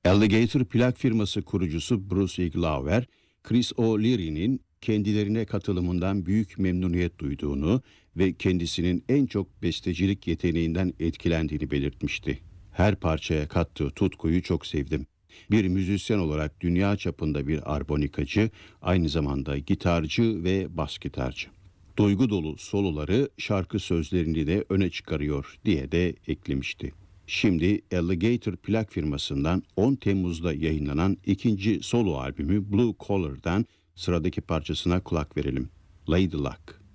Alligator plak firması kurucusu Bruce Iglauer, Chris O'Leary'nin kendilerine katılımından büyük memnuniyet duyduğunu ve kendisinin en çok bestecilik yeteneğinden etkilendiğini belirtmişti. Her parçaya kattığı tutkuyu çok sevdim. Bir müzisyen olarak dünya çapında bir armonikacı, aynı zamanda gitarcı ve bas gitarcı. Duygu dolu soloları şarkı sözlerini de öne çıkarıyor diye de eklemişti. Şimdi Alligator plak firmasından 10 Temmuz'da yayınlanan ikinci solo albümü Blue Collar'dan sıradaki parçasına kulak verelim. Lady Luck.